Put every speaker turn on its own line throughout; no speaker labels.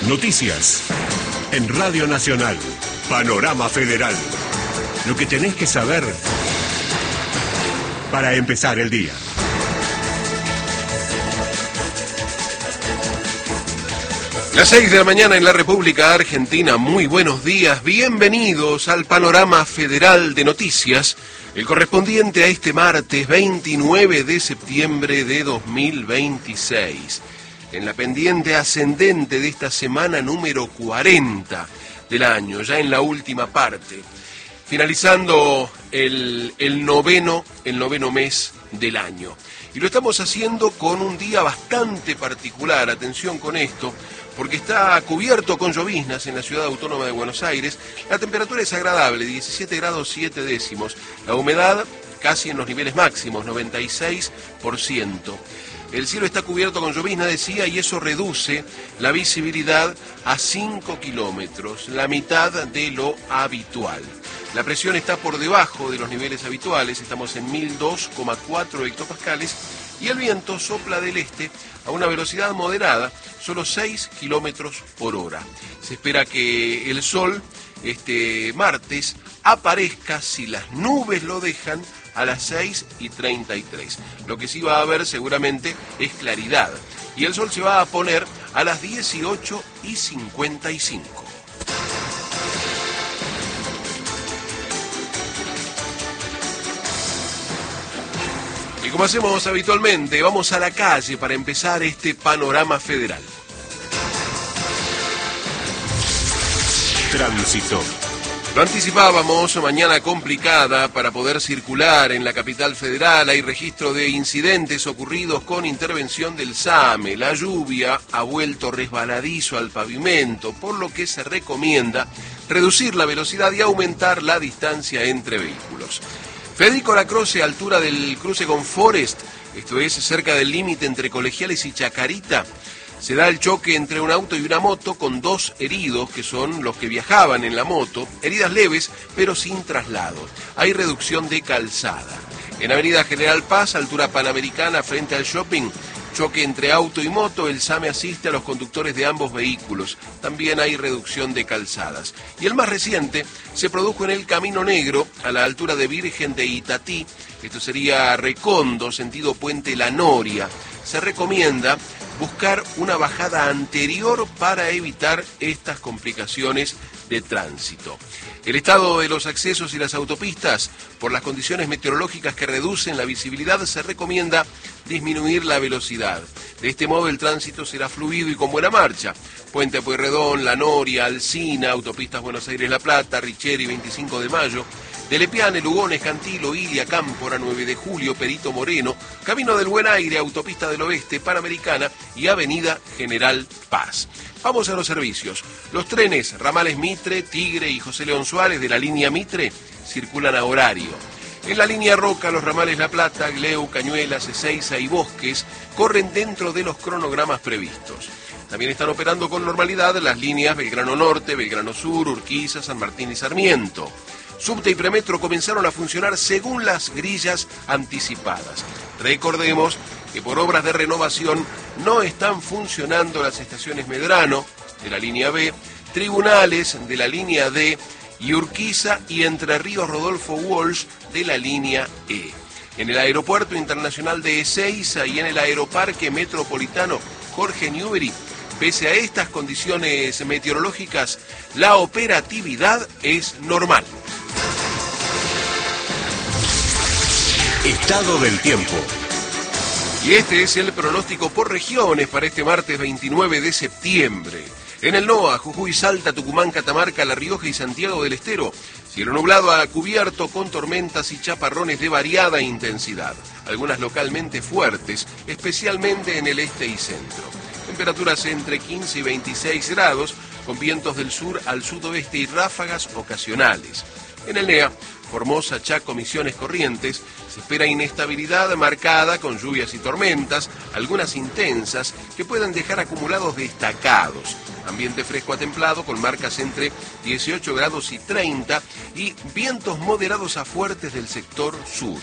Noticias. En Radio Nacional. Panorama Federal. Lo que tenés que saber para empezar el día.
Las 6 de la mañana en la República Argentina. Muy buenos días. Bienvenidos al Panorama Federal de Noticias, el correspondiente a este martes 29 de septiembre de 2026. En la pendiente ascendente de esta semana número 40 del año, ya en la última parte, finalizando el noveno mes del año. Y lo estamos haciendo con un día bastante particular, atención con esto, porque está cubierto con lloviznas en la ciudad autónoma de Buenos Aires. La temperatura es agradable, 17 grados 7 décimos. La humedad casi en los niveles máximos, 96%. El cielo está cubierto con llovizna, decía, y eso reduce la visibilidad a 5 kilómetros, la mitad de lo habitual. La presión está por debajo de los niveles habituales, estamos en 1002,4 hectopascales, y el viento sopla del este a una velocidad moderada, solo 6 kilómetros por hora. Se espera que el sol este martes aparezca, si las nubes lo dejan, a las 6:33. Lo que sí va a haber seguramente es claridad. Y el sol se va a poner a las 18:55. Y como hacemos habitualmente, vamos a la calle para empezar este panorama federal.
Tránsito.
Lo anticipábamos, mañana complicada para poder circular en la capital federal. Hay registro de incidentes ocurridos con intervención del SAME. La lluvia ha vuelto resbaladizo al pavimento, por lo que se recomienda reducir la velocidad y aumentar la distancia entre vehículos. Federico Lacroce, altura del cruce con Forest, esto es cerca del límite entre Colegiales y Chacarita, se da el choque entre un auto y una moto con 2 heridos, que son los que viajaban en la moto, heridas leves pero sin traslado. Hay reducción de calzada. En Avenida General Paz, altura Panamericana frente al shopping, choque entre auto y moto, el SAME asiste a los conductores de ambos vehículos. También hay reducción de calzadas. Y el más reciente se produjo en el Camino Negro, a la altura de Virgen de Itatí. Esto sería Recondo, sentido Puente La Noria. Se recomienda buscar una bajada anterior para evitar estas complicaciones de tránsito. El estado de los accesos y las autopistas, por las condiciones meteorológicas que reducen la visibilidad, se recomienda disminuir la velocidad. De este modo el tránsito será fluido y con buena marcha. Puente Pueyrredón, La Noria, Alsina, autopistas Buenos Aires-La Plata, Richeri, 25 de Mayo, de Lepiane, Lugones, Cantilo, Ilia, Cámpora, 9 de Julio, Perito Moreno, Camino del Buen Aire, Autopista del Oeste, Panamericana y Avenida General Paz. Vamos a los servicios. Los trenes ramales Mitre, Tigre y José León Suárez de la línea Mitre circulan a horario. En la línea Roca, los ramales La Plata, Gleu, Cañuelas, Ezeiza y Bosques corren dentro de los cronogramas previstos. También están operando con normalidad las líneas Belgrano Norte, Belgrano Sur, Urquiza, San Martín y Sarmiento. Subte y Premetro comenzaron a funcionar según las grillas anticipadas. Recordemos que por obras de renovación no están funcionando las estaciones Medrano de la línea B, Tribunales de la línea D y Urquiza y Entre Ríos Rodolfo Walsh de la línea E. En el Aeropuerto Internacional de Ezeiza y en el Aeroparque Metropolitano Jorge Newbery, pese a estas condiciones meteorológicas, la operatividad es normal.
Estado del tiempo.
Y este es el pronóstico por regiones para este martes 29 de septiembre. En el NOA, Jujuy, Salta, Tucumán, Catamarca, La Rioja y Santiago del Estero, cielo nublado a cubierto con tormentas y chaparrones de variada intensidad, algunas localmente fuertes, especialmente en el este y centro. Temperaturas entre 15 y 26 grados, con vientos del sur al sudoeste y ráfagas ocasionales. En el NEA, Formosa, Chaco, Misiones, Corrientes, se espera inestabilidad marcada con lluvias y tormentas, algunas intensas, que pueden dejar acumulados destacados. Ambiente fresco a templado con marcas entre 18 grados y 30 y vientos moderados a fuertes del sector sur.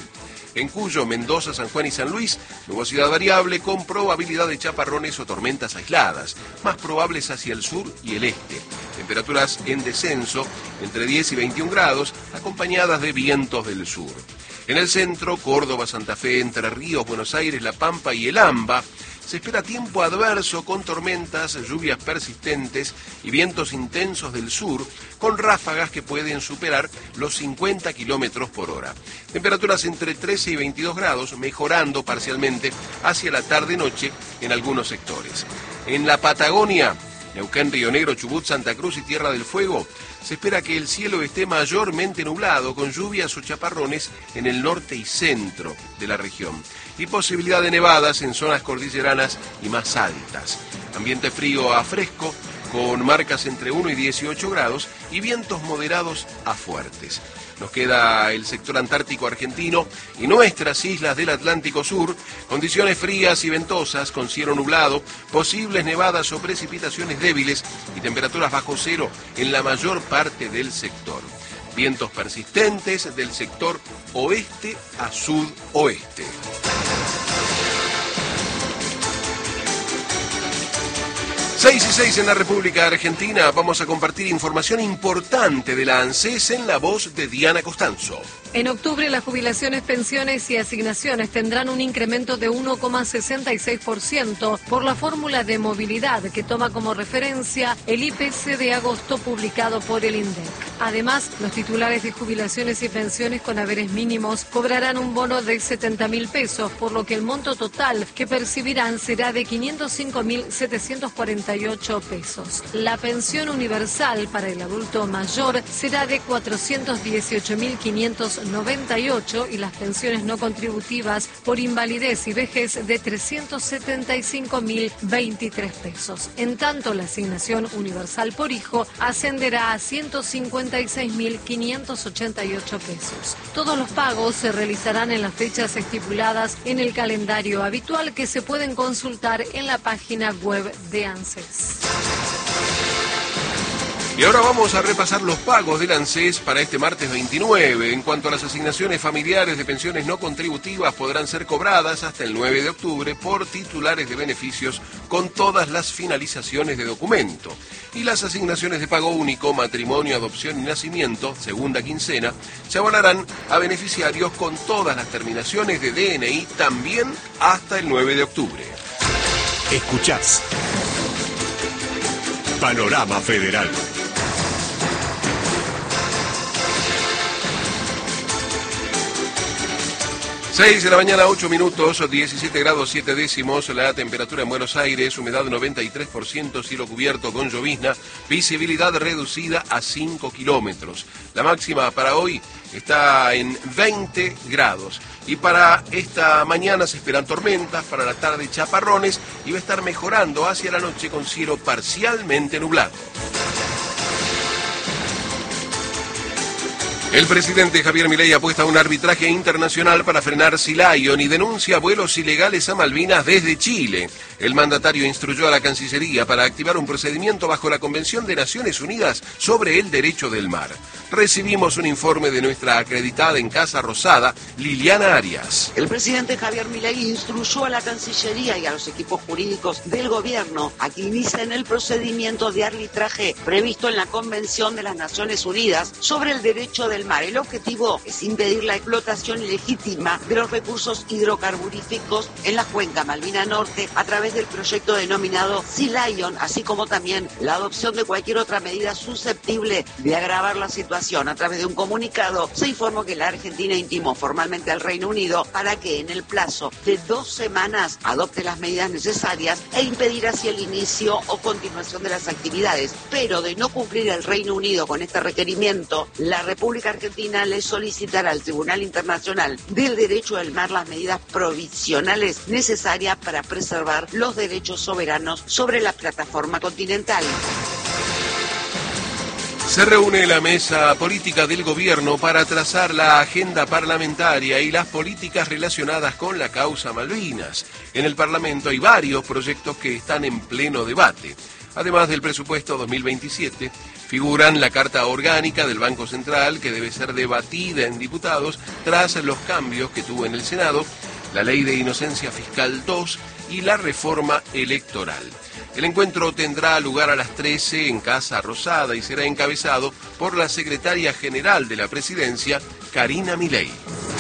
En Cuyo, Mendoza, San Juan y San Luis, nubosidad variable con probabilidad de chaparrones o tormentas aisladas, más probables hacia el sur y el este. Temperaturas en descenso entre 10 y 21 grados, acompañadas de vientos del sur. En el centro, Córdoba, Santa Fe, Entre Ríos, Buenos Aires, La Pampa y el AMBA, se espera tiempo adverso con tormentas, lluvias persistentes y vientos intensos del sur, con ráfagas que pueden superar los 50 kilómetros por hora. Temperaturas entre 13 y 22 grados, mejorando parcialmente hacia la tarde-noche en algunos sectores. En la Patagonia, Neuquén, Río Negro, Chubut, Santa Cruz y Tierra del Fuego, se espera que el cielo esté mayormente nublado, con lluvias o chaparrones en el norte y centro de la región, y posibilidad de nevadas en zonas cordilleranas y más altas. Ambiente frío a fresco, con marcas entre 1 y 18 grados y vientos moderados a fuertes. Nos queda el sector antártico argentino y nuestras islas del Atlántico Sur, condiciones frías y ventosas con cielo nublado, posibles nevadas o precipitaciones débiles y temperaturas bajo cero en la mayor parte del sector. Vientos persistentes del sector oeste a sudoeste. 6:06 en la República Argentina. Vamos a compartir información importante de la ANSES en la voz de Diana Costanzo.
En octubre, las jubilaciones, pensiones y asignaciones tendrán un incremento de 1,66% por la fórmula de movilidad que toma como referencia el IPC de agosto publicado por el INDEC. Además, los titulares de jubilaciones y pensiones con haberes mínimos cobrarán un bono de 70.000 pesos, por lo que el monto total que percibirán será de 505.748 pesos. La pensión universal para el adulto mayor será de 418.598 y las pensiones no contributivas por invalidez y vejez de 375.023 pesos. En tanto, la asignación universal por hijo ascenderá a 156.588 pesos. Todos los pagos se realizarán en las fechas estipuladas en el calendario habitual, que se pueden consultar en la página web de ANSES.
Y ahora vamos a repasar los pagos del ANSES para este martes 29. En cuanto a las asignaciones familiares de pensiones no contributivas, podrán ser cobradas hasta el 9 de octubre por titulares de beneficios con todas las finalizaciones de documento. Y las asignaciones de pago único, matrimonio, adopción y nacimiento, segunda quincena, se abonarán a beneficiarios con todas las terminaciones de DNI también hasta el 9 de octubre.
Escuchás Panorama Federal.
6 de la mañana, 8 minutos, 17 grados 7 décimos, la temperatura en Buenos Aires, humedad 93%, cielo cubierto con llovizna, visibilidad reducida a 5 kilómetros. La máxima para hoy está en 20 grados. Y para esta mañana se esperan tormentas, para la tarde chaparrones, y va a estar mejorando hacia la noche con cielo parcialmente nublado. El presidente Javier Milei apuesta a un arbitraje internacional para frenar Sea Lion y denuncia vuelos ilegales a Malvinas desde Chile. El mandatario instruyó a la Cancillería para activar un procedimiento bajo la Convención de Naciones Unidas sobre el Derecho del Mar. Recibimos un informe de nuestra acreditada en Casa Rosada, Liliana Arias.
El presidente Javier Milei instruyó a la Cancillería y a los equipos jurídicos del gobierno a que inicien el procedimiento de arbitraje previsto en la Convención de las Naciones Unidas sobre el Derecho del Mar. El objetivo es impedir la explotación ilegítima de los recursos hidrocarburíficos en la cuenca Malvina Norte a través del proyecto denominado Sea Lion, así como también la adopción de cualquier otra medida susceptible de agravar la situación. A través de un comunicado se informó que la Argentina intimó formalmente al Reino Unido para que en el plazo de 2 semanas adopte las medidas necesarias e impedir así el inicio o continuación de las actividades. Pero de no cumplir el Reino Unido con este requerimiento, la República Argentina le solicitará al Tribunal Internacional del Derecho del Mar las medidas provisionales necesarias para preservar los derechos soberanos sobre la plataforma continental.
Se reúne la mesa política del gobierno para trazar la agenda parlamentaria y las políticas relacionadas con la causa Malvinas. En el Parlamento hay varios proyectos que están en pleno debate. Además del presupuesto 2027, figuran la Carta Orgánica del Banco Central, que debe ser debatida en diputados tras los cambios que tuvo en el Senado, la Ley de Inocencia Fiscal 2 y la reforma electoral. El encuentro tendrá lugar a las 13 en Casa Rosada y será encabezado por la secretaria general de la presidencia, Karina Milei.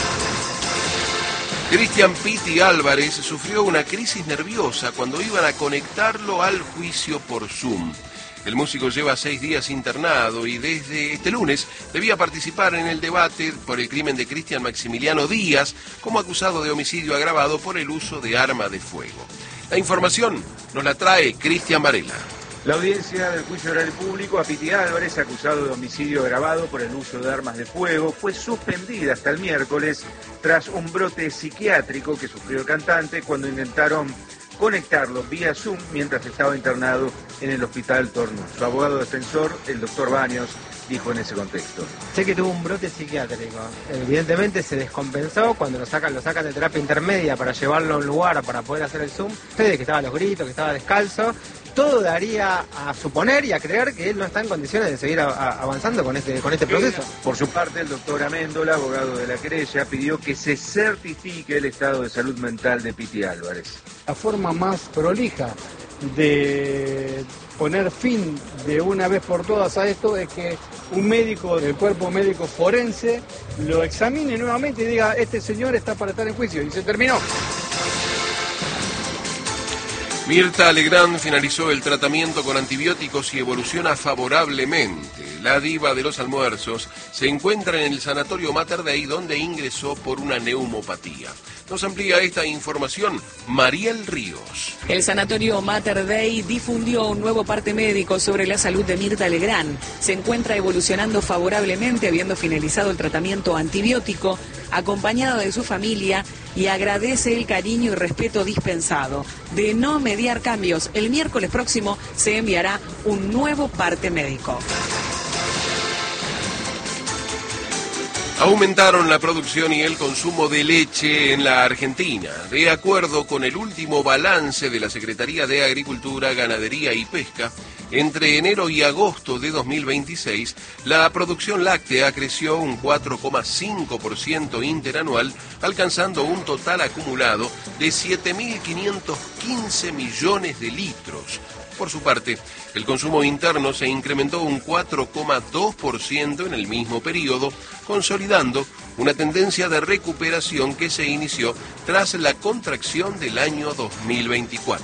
Cristian Pitti Álvarez sufrió una crisis nerviosa cuando iban a conectarlo al juicio por Zoom. El músico lleva 6 días internado y desde este lunes debía participar en el debate por el crimen de Cristian Maximiliano Díaz como acusado de homicidio agravado por el uso de arma de fuego. La información nos la trae Cristian Varela.
La audiencia del juicio oral público a Pitti Álvarez, acusado de homicidio agravado por el uso de armas de fuego, fue suspendida hasta el miércoles tras un brote psiquiátrico que sufrió el cantante cuando intentaron conectarlo vía Zoom mientras estaba internado en el hospital Tornú. Su abogado defensor, el doctor Baños, dijo en ese contexto:
sé que tuvo un brote psiquiátrico, evidentemente se descompensó cuando lo sacan de terapia intermedia para llevarlo a un lugar para poder hacer el Zoom, que estaba a los gritos, que estaba descalzo. Todo daría a suponer y a creer que él no está en condiciones de seguir avanzando con este proceso.
Por su parte, el doctor Améndola, abogado de la querella, pidió que se certifique el estado de salud mental de Pitti Álvarez.
La forma más prolija de poner fin de una vez por todas a esto es que un médico del cuerpo médico forense lo examine nuevamente y diga: este señor está para estar en juicio, y se terminó.
Mirta Legrand finalizó el tratamiento con antibióticos y evoluciona favorablemente. La diva de los almuerzos se encuentra en el sanatorio Mater Dei, donde ingresó por una neumopatía. Nos amplía esta información Mariel Ríos.
El sanatorio Mater Dei difundió un nuevo parte médico sobre la salud de Mirta Legrand. Se encuentra evolucionando favorablemente, habiendo finalizado el tratamiento antibiótico, acompañado de su familia, y agradece el cariño y respeto dispensado. De no mediar cambios, el miércoles próximo se enviará un nuevo parte médico.
Aumentaron la producción y el consumo de leche en la Argentina. De acuerdo con el último balance de la Secretaría de Agricultura, Ganadería y Pesca, entre enero y agosto de 2026, la producción láctea creció un 4,5% interanual, alcanzando un total acumulado de 7.515 millones de litros. Por su parte, el consumo interno se incrementó un 4,2% en el mismo periodo, consolidando una tendencia de recuperación que se inició tras la contracción del año 2024.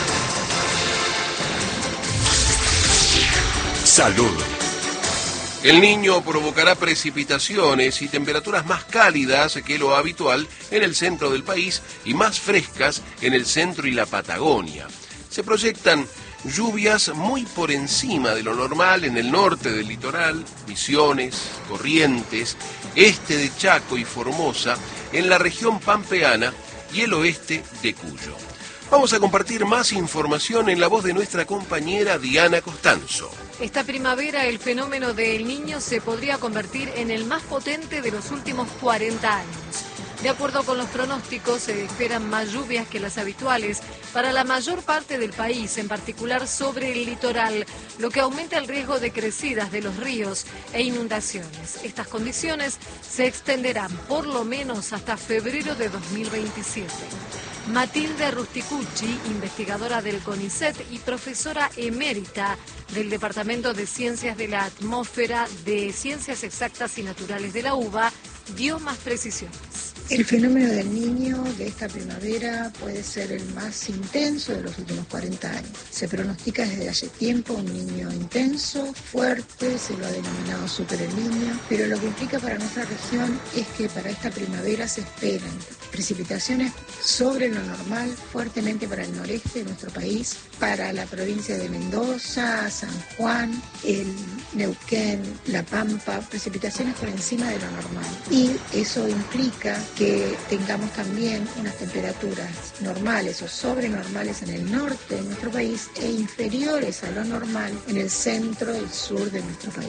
Salud.
El Niño provocará precipitaciones y temperaturas más cálidas que lo habitual en el centro del país y más frescas en el centro y la Patagonia. Se proyectan lluvias muy por encima de lo normal en el norte del litoral, Misiones, Corrientes, este de Chaco y Formosa, en la región pampeana y el oeste de Cuyo. Vamos a compartir más información en la voz de nuestra compañera Diana Costanzo.
Esta primavera el fenómeno del Niño se podría convertir en el más potente de los últimos 40 años. De acuerdo con los pronósticos, se esperan más lluvias que las habituales para la mayor parte del país, en particular sobre el litoral, lo que aumenta el riesgo de crecidas de los ríos e inundaciones. Estas condiciones se extenderán por lo menos hasta febrero de 2027. Matilde Rusticucci, investigadora del CONICET y profesora emérita del Departamento de Ciencias de la Atmósfera de Ciencias Exactas y Naturales de la UBA, dio más precisiones.
El fenómeno del Niño de esta primavera puede ser el más intenso de los últimos 40 años. Se pronostica desde hace tiempo un Niño intenso, fuerte, se lo ha denominado Super El Niño, pero lo que implica para nuestra región es que para esta primavera se esperan precipitaciones sobre lo normal, fuertemente para el noreste de nuestro país, para la provincia de Mendoza, San Juan, el Neuquén, La Pampa, precipitaciones por encima de lo normal. Y eso implica que tengamos también unas temperaturas normales o sobrenormales en el norte de nuestro país e inferiores a lo normal en el centro y sur de nuestro país.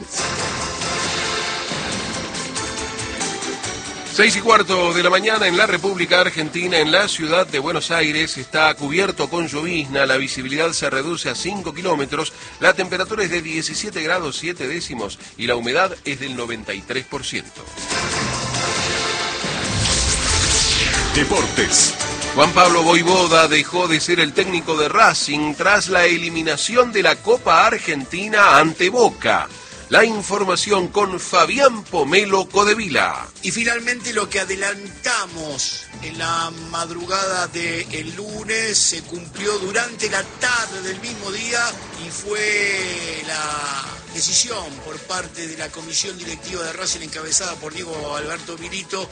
6:15 de la mañana en la República Argentina, en la ciudad de Buenos Aires, está cubierto con llovizna, la visibilidad se reduce a 5 kilómetros, la temperatura es de 17 grados 7 décimos y la humedad es del 93%.
Deportes.
Juan Pablo Vojvoda dejó de ser el técnico de Racing tras la eliminación de la Copa Argentina ante Boca. La información con Fabián Pomelo Codevila.
Y finalmente lo que adelantamos en la madrugada del lunes se cumplió durante la tarde del mismo día y fue la decisión por parte de la comisión directiva de Racing encabezada por Diego Alberto Milito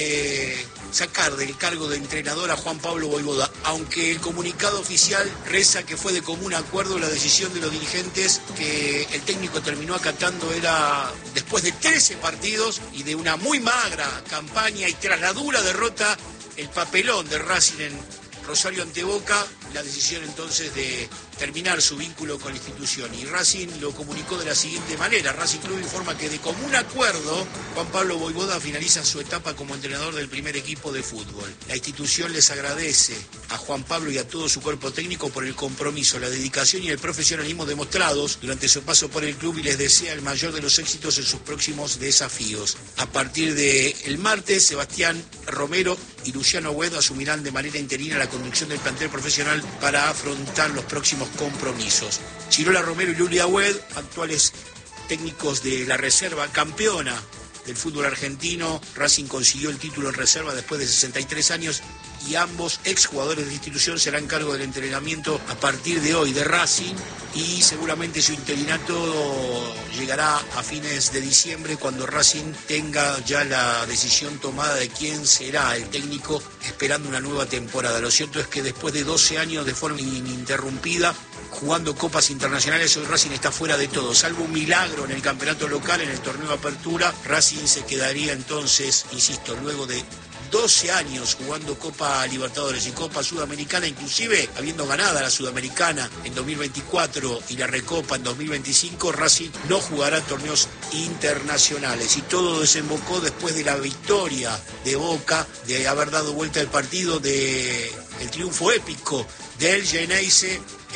de sacar del cargo de entrenador a Juan Pablo Vojvoda, aunque el comunicado oficial reza que fue de común acuerdo la decisión de los dirigentes que el técnico terminó acatando era después de 13 partidos y de una muy magra campaña y tras la dura derrota, el papelón de Racing en Rosario ante Boca, la decisión entonces de terminar su vínculo con la institución. Y Racing lo comunicó de la siguiente manera. Racing Club informa que de común acuerdo, Juan Pablo Vojvoda finaliza su etapa como entrenador del primer equipo de fútbol. La institución les agradece a Juan Pablo y a todo su cuerpo técnico por el compromiso, la dedicación y el profesionalismo demostrados durante su paso por el club y les desea el mayor de los éxitos en sus próximos desafíos. A partir del martes, Sebastián Romero y Luciano Huedo asumirán de manera interina la conducción del plantel profesional para afrontar los próximos compromisos. Chirola Romero y Lulia Hued, actuales técnicos de la reserva campeona del fútbol argentino. Racing consiguió el título en reserva después de 63 años y ambos exjugadores de la institución serán cargo del entrenamiento a partir de hoy de Racing y seguramente su interinato llegará a fines de diciembre cuando Racing tenga ya la decisión tomada de quién será el técnico esperando una nueva temporada. Lo cierto es que después de 12 años de forma ininterrumpida jugando copas internacionales, hoy Racing está fuera de todo, salvo un milagro en el campeonato local, en el torneo de apertura. Racing se quedaría entonces, insisto, luego de 12 años jugando Copa Libertadores y Copa Sudamericana, inclusive habiendo ganado la Sudamericana en 2024 y la Recopa en 2025, Racing no jugará torneos internacionales. Y todo desembocó después de la victoria de Boca, de haber dado vuelta al partido, de el triunfo épico del Geneise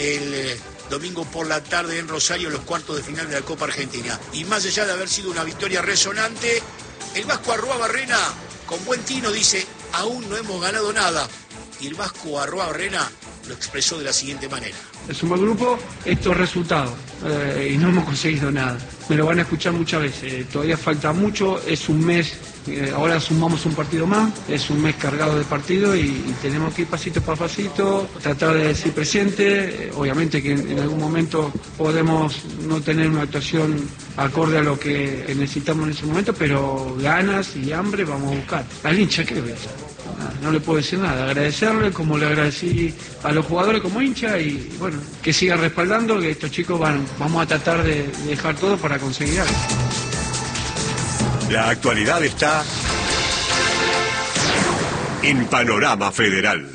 el domingo por la tarde en Rosario, los cuartos de final de la Copa Argentina. Y más allá de haber sido una victoria resonante, el vasco Arruabarrena, con buen tino, dice, aún no hemos ganado nada. Y el vasco Arruabarrena lo expresó de la siguiente manera.
Es un buen grupo, estos resultados, y no hemos conseguido nada. Me lo van a escuchar muchas veces, todavía falta mucho, es un mes, ahora sumamos un partido más, es un mes cargado de partido y tenemos que ir pasito por pasito, tratar de ser presente, obviamente que en algún momento podemos no tener una actuación acorde a lo que necesitamos en ese momento, pero ganas y hambre vamos a buscar. Al hincha, ¿qué ves? No le puedo decir nada, agradecerle como le agradecí a los jugadores como hincha y bueno, que sigan respaldando, que estos chicos vamos a tratar de dejar todo para conseguir algo.
La actualidad está en Panorama Federal.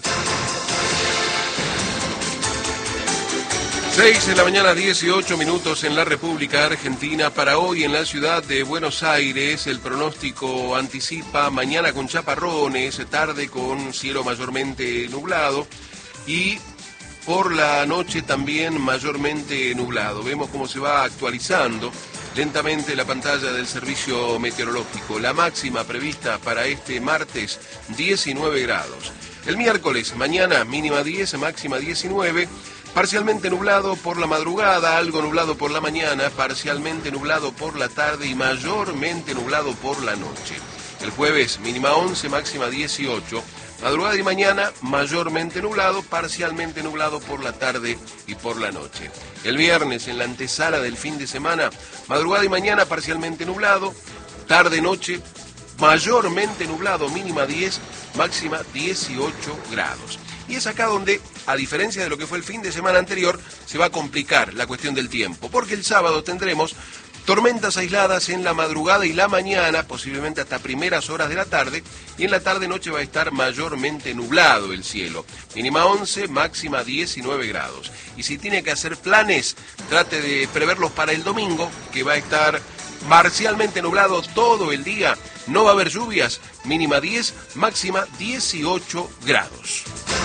6 de la mañana, 18 minutos en la República Argentina. Para hoy en la ciudad de Buenos Aires, el pronóstico anticipa mañana con chaparrones, tarde con cielo mayormente nublado y por la noche también mayormente nublado. Vemos cómo se va actualizando lentamente la pantalla del servicio meteorológico. La máxima prevista para este martes, 19 grados. El miércoles, mañana mínima 10, máxima 19. Parcialmente nublado por la madrugada, algo nublado por la mañana, parcialmente nublado por la tarde y mayormente nublado por la noche. El jueves, mínima 11, máxima 18. Madrugada y mañana, mayormente nublado, parcialmente nublado por la tarde y por la noche. El viernes, en la antesala del fin de semana, madrugada y mañana, parcialmente nublado, tarde-noche, mayormente nublado, mínima 10, máxima 18 grados. Y es acá donde, a diferencia de lo que fue el fin de semana anterior, se va a complicar la cuestión del tiempo, porque el sábado tendremos Tormentas aisladas en la madrugada y la mañana, posiblemente hasta primeras horas de la tarde, y en la tarde-noche va a estar mayormente nublado el cielo. Mínima 11, máxima 19 grados. Y si tiene que hacer planes, trate de preverlos para el domingo, que va a estar parcialmente nublado todo el día. No va a haber lluvias, mínima 10, máxima 18 grados.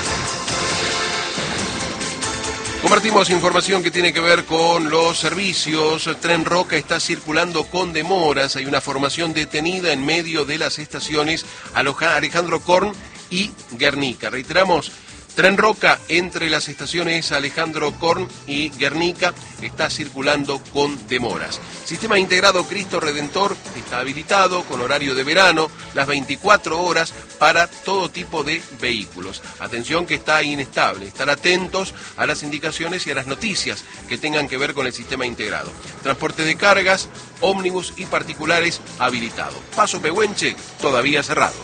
Compartimos información que tiene que ver con los servicios. Tren Roca está circulando con demoras. Hay una formación detenida en medio de las estaciones Alejandro Korn y Guernica. Reiteramos, Tren Roca entre las estaciones Alejandro Korn y Guernica está circulando con demoras. Sistema integrado Cristo Redentor está habilitado con horario de verano, las 24 horas para todo tipo de vehículos. Atención que está inestable, estar atentos a las indicaciones y a las noticias que tengan que ver con el sistema integrado. Transporte de cargas, ómnibus y particulares habilitado. Paso Pehuenche todavía cerrado.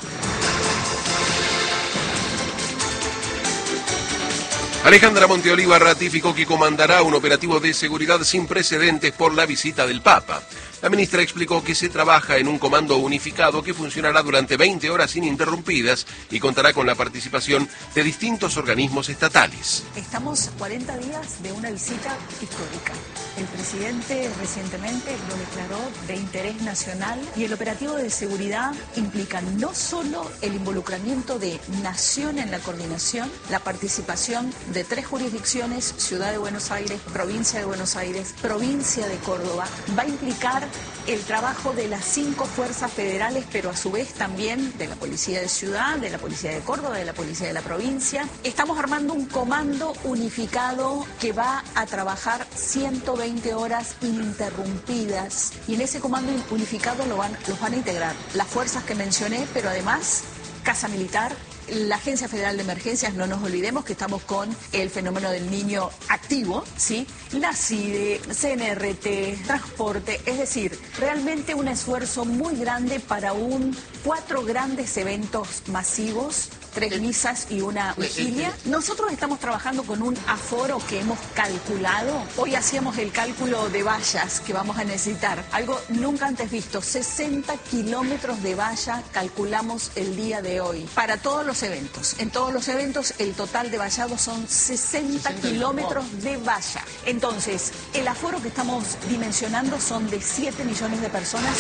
Alejandra Monteoliva ratificó que comandará un operativo de seguridad sin precedentes por la visita del Papa. La ministra explicó que se trabaja en un comando unificado que funcionará durante 20 horas ininterrumpidas y contará con la participación de distintos organismos estatales.
Estamos a 40 días de una visita histórica. El presidente recientemente lo declaró de interés nacional y el operativo de seguridad implica no solo el involucramiento de nación en la coordinación, la participación de 3 jurisdicciones, Ciudad de Buenos Aires, Provincia de Buenos Aires, Provincia de Córdoba, va a implicar el trabajo de las 5 fuerzas federales, pero a su vez también de la Policía de Ciudad, de la Policía de Córdoba, de la Policía de la Provincia. Estamos armando un comando unificado que va a trabajar 120 horas ininterrumpidas. Y en ese comando unificado los van a integrar las fuerzas que mencioné, pero además Casa Militar, la Agencia Federal de Emergencias, no nos olvidemos que estamos con el fenómeno del niño activo, ¿sí? La CIDE, CNRT, Transporte, es decir, realmente un esfuerzo muy grande para 4 grandes eventos masivos, 3 misas y una vigilia. Nosotros estamos trabajando con un aforo que hemos calculado. Hoy hacíamos el cálculo de vallas que vamos a necesitar. Algo nunca antes visto. 60 kilómetros de valla calculamos el día de hoy para todos los eventos. En todos los eventos el total de vallado son 60 kilómetros de valla. Entonces, el aforo que estamos dimensionando son de 7 millones de personas.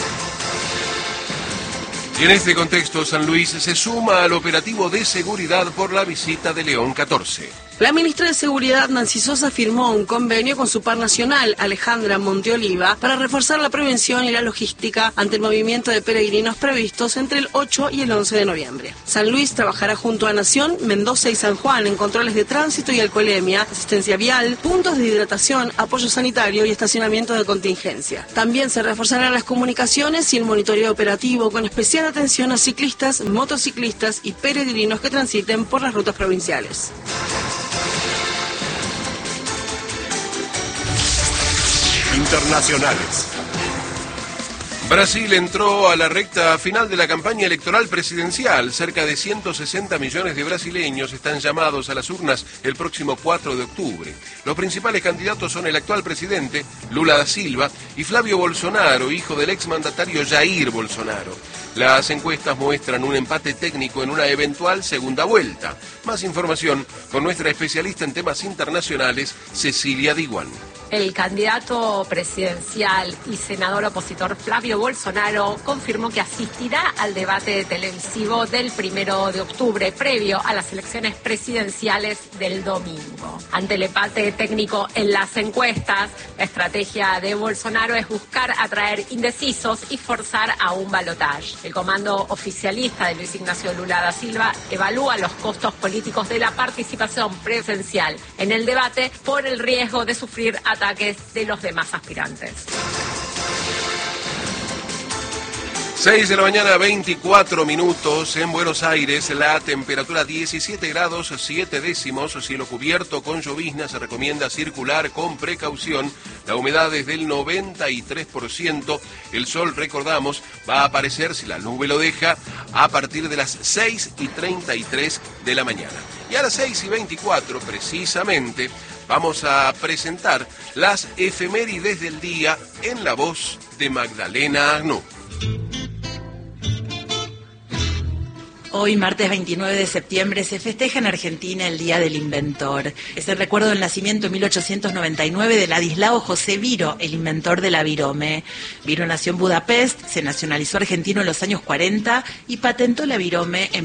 Y en este contexto, San Luis se suma al operativo de seguridad por la visita de León XIV.
La ministra de Seguridad, Nancy Sosa, firmó un convenio con su par nacional, Alejandra Monteoliva, para reforzar la prevención y la logística ante el movimiento de peregrinos previstos entre el 8 y el 11 de noviembre. San Luis trabajará junto a Nación, Mendoza y San Juan en controles de tránsito y alcoholemia, asistencia vial, puntos de hidratación, apoyo sanitario y estacionamiento de contingencia. También se reforzarán las comunicaciones y el monitoreo operativo con especial atención a ciclistas, motociclistas y peregrinos que transiten por las rutas provinciales.
Internacionales.
Brasil entró a la recta final de la campaña electoral presidencial. Cerca de 160 millones de brasileños están llamados a las urnas el próximo 4 de octubre. Los principales candidatos son el actual presidente, Lula da Silva, y Flavio Bolsonaro, hijo del exmandatario Jair Bolsonaro. Las encuestas muestran un empate técnico en una eventual segunda vuelta. Más información con nuestra especialista en temas internacionales, Cecilia Diguan.
El candidato presidencial y senador opositor Flavio Bolsonaro confirmó que asistirá al debate televisivo del 1 de octubre, previo a las elecciones presidenciales del domingo. Ante el empate técnico en las encuestas, la estrategia de Bolsonaro es buscar atraer indecisos y forzar a un balotaje. El comando oficialista de Luis Ignacio Lula da Silva evalúa los costos políticos de la participación presencial en el debate por el riesgo de sufrir ataques de los demás aspirantes.
6 de la mañana, 24 minutos en Buenos Aires, la temperatura 17 grados 7 décimos, cielo cubierto con llovizna, se recomienda circular con precaución, la humedad es del 93%, el sol, recordamos, va a aparecer, si la nube lo deja, a partir de las 6:33 de la mañana. Y a las 6:24, precisamente, Vamos a presentar las efemérides del día en la voz de Magdalena Agnú.
Hoy, martes 29 de septiembre, se festeja en Argentina el Día del Inventor. Es el recuerdo del nacimiento en 1899 de Ladislao José Viro, el inventor de la virome. Viro nació en Budapest, se nacionalizó argentino en los años 40 y patentó la virome en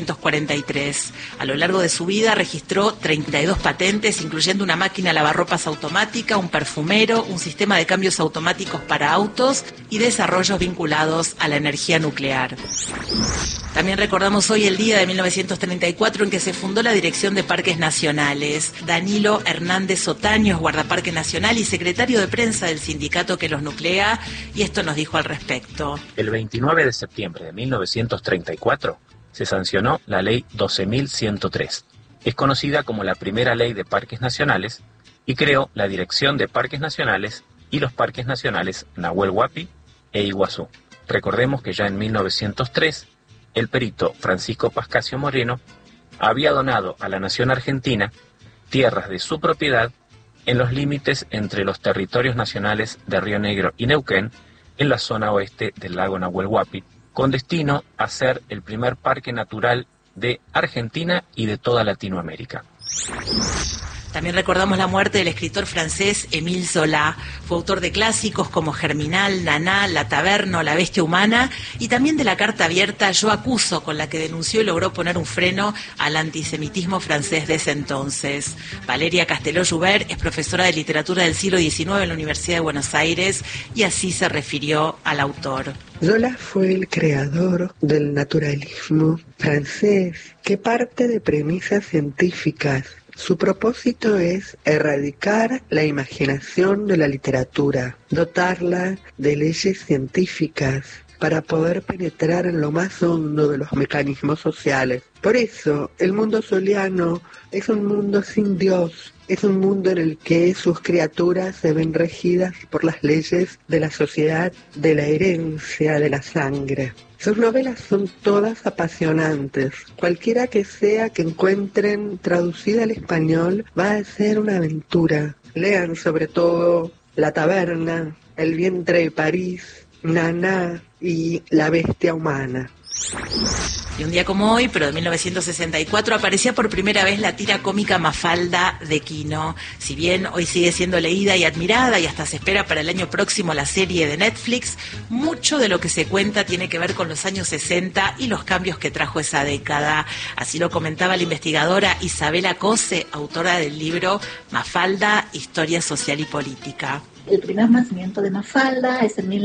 1943. A lo largo de su vida registró 32 patentes, incluyendo una máquina lavarropas automática, un perfumero, un sistema de cambios automáticos para autos y desarrollos vinculados a la energía nuclear. También recordamos hoy el día de 1934 en que se fundó la Dirección de Parques Nacionales. Danilo Hernández Otaño es guardaparque nacional y secretario de prensa del sindicato que los nuclea, y esto nos dijo al respecto.
El 29 de septiembre de 1934 se sancionó la Ley 12.103. Es conocida como la primera ley de parques nacionales y creó la Dirección de Parques Nacionales y los parques nacionales Nahuel Huapi e Iguazú. Recordemos que ya en 1903 el perito Francisco Pascasio Moreno había donado a la nación argentina tierras de su propiedad en los límites entre los territorios nacionales de Río Negro y Neuquén, en la zona oeste del lago Nahuel Huapi, con destino a ser el primer parque natural de Argentina y de toda Latinoamérica.
También recordamos la muerte del escritor francés Émile Zola. Fue autor de clásicos como Germinal, Naná, La Taberna, La Bestia Humana, y también de la carta abierta Yo Acuso, con la que denunció y logró poner un freno al antisemitismo francés de ese entonces. Valeria Casteló-Joubert es profesora de literatura del siglo XIX en la Universidad de Buenos Aires y así se refirió al autor.
Zola fue el creador del naturalismo francés, que parte de premisas científicas. Su propósito es erradicar la imaginación de la literatura, dotarla de leyes científicas para poder penetrar en lo más hondo de los mecanismos sociales. Por eso, el mundo soliano es un mundo sin Dios, es un mundo en el que sus criaturas se ven regidas por las leyes de la sociedad, de la herencia, de la sangre. Sus novelas son todas apasionantes. Cualquiera que sea que encuentren traducida al español va a ser una aventura. Lean sobre todo La Taberna, El vientre de París, Naná y La Bestia Humana.
Y un día como hoy, pero de 1964, aparecía por primera vez la tira cómica Mafalda de Quino. Si bien hoy sigue siendo leída y admirada y hasta se espera para el año próximo la serie de Netflix, mucho de lo que se cuenta tiene que ver con los años 60 y los cambios que trajo esa década. Así lo comentaba la investigadora Isabela Cose, autora del libro Mafalda, Historia Social y Política.
El primer nacimiento de Mafalda es en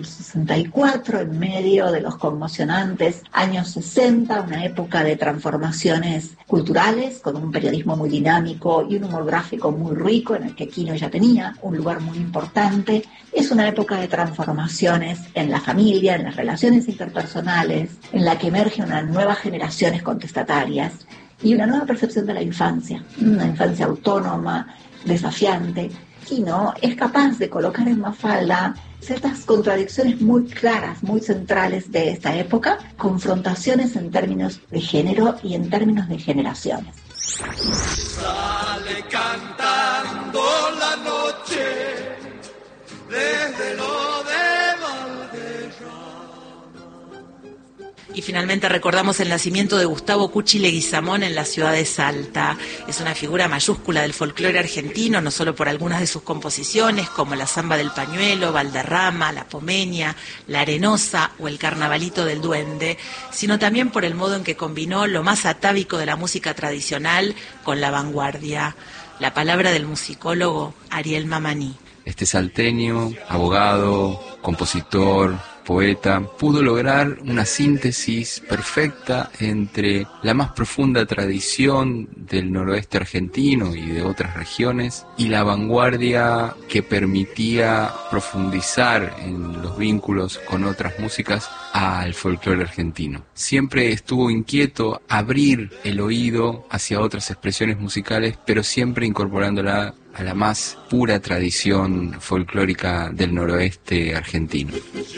1964, en medio de los conmocionantes años 60, una época de transformaciones culturales, con un periodismo muy dinámico y un humor gráfico muy rico, en el que Quino ya tenía un lugar muy importante. Es una época de transformaciones en la familia, en las relaciones interpersonales, en la que emergen unas nuevas generaciones contestatarias y una nueva percepción de la infancia, una infancia autónoma, desafiante. Quino es capaz de colocar en Mafalda ciertas contradicciones muy claras, muy centrales de esta época, confrontaciones en términos de género y en términos de generaciones.
Sale cantando la noche desde lo de Valderrama.
Y finalmente recordamos el nacimiento de Gustavo Cuchi Leguizamón en la ciudad de Salta. Es una figura mayúscula del folclore argentino, no solo por algunas de sus composiciones, como la Zamba del Pañuelo, Valderrama, La Pomeña, La Arenosa o el Carnavalito del Duende, sino también por el modo en que combinó lo más atávico de la música tradicional con la vanguardia. La palabra del musicólogo Ariel Mamani.
Este salteño, abogado, compositor, poeta, pudo lograr una síntesis perfecta entre la más profunda tradición del noroeste argentino y de otras regiones y la vanguardia que permitía profundizar en los vínculos con otras músicas al folclore argentino. Siempre estuvo inquieto abrir el oído hacia otras expresiones musicales, pero siempre incorporándola a la más pura tradición folclórica del noroeste argentino.